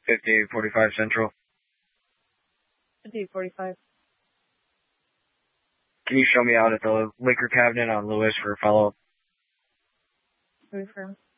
5845 Central. 5845. Can you show me out at the liquor cabinet on Lewis for a follow-up? Confirm.